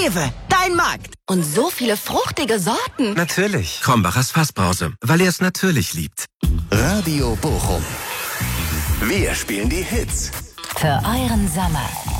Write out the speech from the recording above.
Rewe, dein Markt. Und so viele fruchtige Sorten. Natürlich. Krombacher Fassbrause, weil er es natürlich liebt. Radio Bochum. Wir spielen die Hits. Für euren Sommer.